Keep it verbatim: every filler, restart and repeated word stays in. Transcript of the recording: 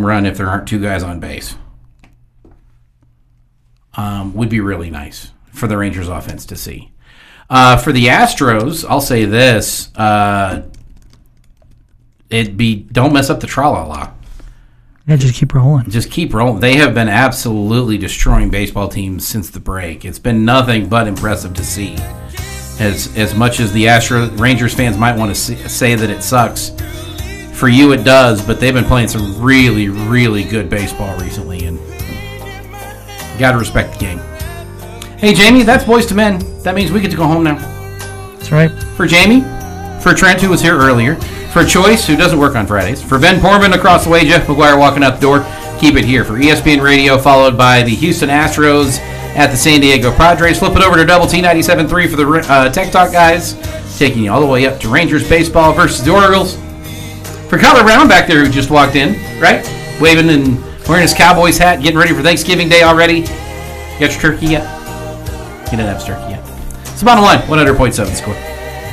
home run if there aren't two guys on base. Um, would be really nice for the Rangers offense to see. Uh, for the Astros, I'll say this. Uh, it'd be, don't mess up the tra-la-la. Yeah, just keep rolling. Just keep rolling. They have been absolutely destroying baseball teams since the break. It's been nothing but impressive to see. As as much as the Astro Rangers fans might want to see, say that it sucks, for you it does, but they've been playing some really, really good baseball recently, and you got to respect the game. Hey, Jamie, that's Boys to Men. That means we get to go home now. That's right. For Jamie, for Trent, who was here earlier, for Choice, who doesn't work on Fridays, for Ben Porman across the way, Jeff McGuire walking out the door, keep it here. For E S P N Radio, followed by the Houston Astros at the San Diego Padres. Flip it over to Double T ninety-seven point three for the uh, Tech Talk guys, taking you all the way up to Rangers baseball versus the Orioles. For Cutler Brown back there who just walked in, right? Waving and wearing his Cowboys hat, getting ready for Thanksgiving Day already. You got your turkey yet? You didn't have his turkey yet. It's the bottom line, one hundred point seven score.